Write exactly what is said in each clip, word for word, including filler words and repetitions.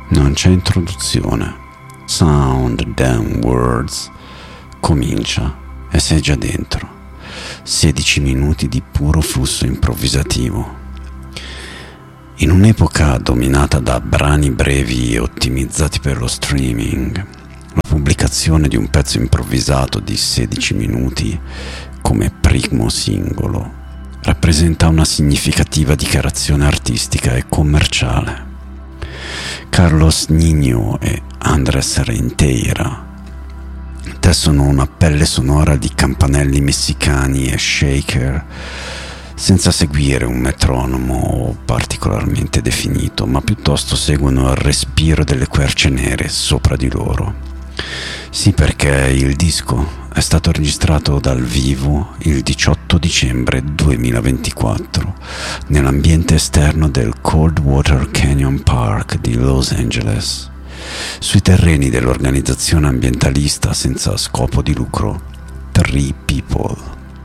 Non c'è introduzione. Sound, damn words. Comincia e sei già dentro. sedici minuti di puro flusso improvvisativo. In un'epoca dominata da brani brevi e ottimizzati per lo streaming, la pubblicazione di un pezzo improvvisato di sedici minuti come primo singolo rappresenta una significativa dichiarazione artistica e commerciale. Carlos Niño e Andrés Renteira tessono una pelle sonora di campanelli messicani e shaker, senza seguire un metronomo particolarmente definito, ma piuttosto seguono il respiro delle querce nere sopra di loro. Sì, perché il disco è stato registrato dal vivo il diciotto dicembre duemilaventiquattro nell'ambiente esterno del Coldwater Canyon Park di Los Angeles, sui terreni dell'organizzazione ambientalista senza scopo di lucro Tree People.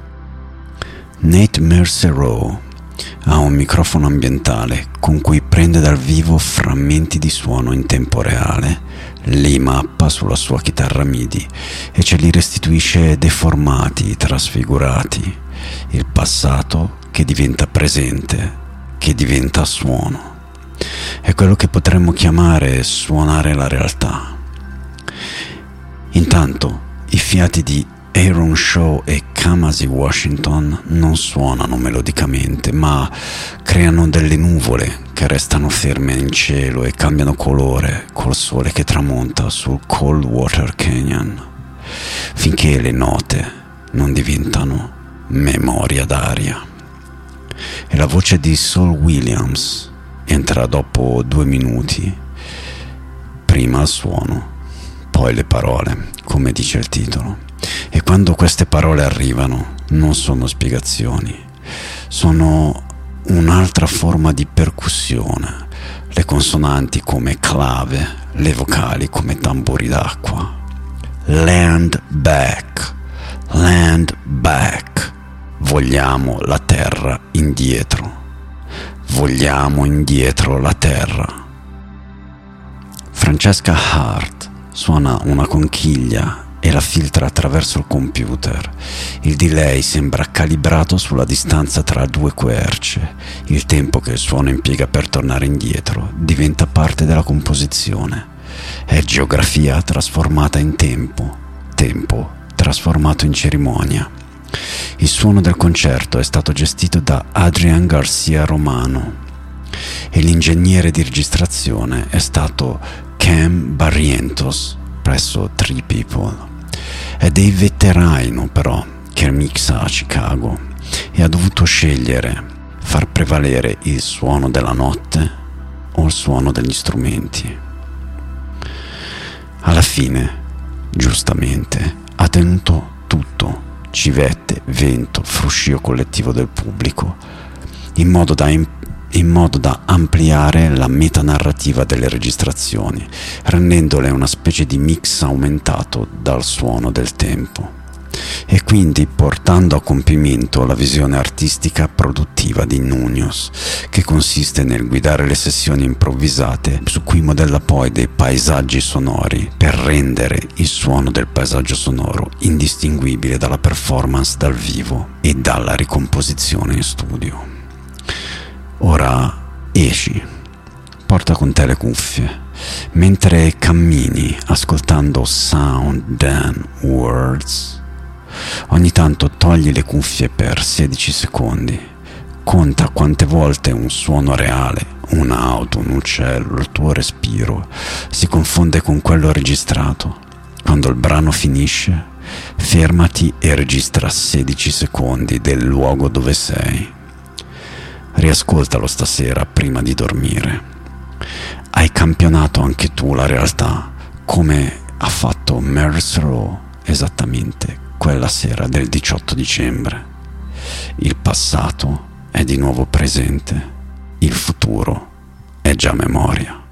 Nate Mercereau ha un microfono ambientale con cui prende dal vivo frammenti di suono in tempo reale, li mappa sulla sua chitarra MIDI e ce li restituisce deformati, trasfigurati, il passato che diventa presente, che diventa suono. È quello che potremmo chiamare suonare la realtà. Intanto i fiati di Aaron Shaw e Kamasi Washington non suonano melodicamente, ma creano delle nuvole che restano ferme in cielo e cambiano colore col sole che tramonta sul Coldwater Canyon, finché le note non diventano memoria d'aria. E la voce di Saul Williams entra dopo due minuti, prima il suono, poi le parole, come dice il titolo. E quando queste parole arrivano, non sono spiegazioni, sono un'altra forma di percussione, le consonanti come clave, le vocali come tamburi d'acqua. Land back, land back, vogliamo la terra indietro, vogliamo indietro la terra. Francesca Hart suona una conchiglia e la filtra attraverso il computer. Il delay sembra calibrato sulla distanza tra due querce. Il tempo che il suono impiega per tornare indietro diventa parte della composizione. È geografia trasformata in tempo, tempo trasformato in cerimonia. Il suono del concerto è stato gestito da Adrian Garcia Romano e l'ingegnere di registrazione è stato Cam Barrientos presso Tree People. È Dave Terraino però che mixa a Chicago e ha dovuto scegliere far prevalere il suono della notte o il suono degli strumenti. Alla fine, giustamente, ha tenuto tutto: civette, vento, fruscio collettivo del pubblico, in modo da imp- in modo da ampliare la metanarrativa delle registrazioni, rendendole una specie di mix aumentato dal suono del tempo, e quindi portando a compimento la visione artistica produttiva di Nunios, che consiste nel guidare le sessioni improvvisate su cui modella poi dei paesaggi sonori per rendere il suono del paesaggio sonoro indistinguibile dalla performance dal vivo e dalla ricomposizione in studio. Ora esci, porta con te le cuffie, mentre cammini ascoltando Sound Dan Words. Ogni tanto togli le cuffie per sedici secondi, conta quante volte un suono reale, un'auto, un uccello, il tuo respiro si confonde con quello registrato. Quando il brano finisce, fermati e registra sedici secondi del luogo dove sei. Riascoltalo stasera prima di dormire. Hai campionato anche tu la realtà, come ha fatto Mercereau esattamente quella sera del diciotto dicembre. Il passato è di nuovo presente, il futuro è già memoria.